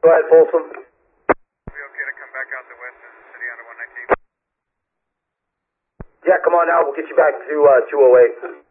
Go ahead, Folsom. We okay to come back out the west of the city under 119? Yeah, come on out. We'll get you back to 208.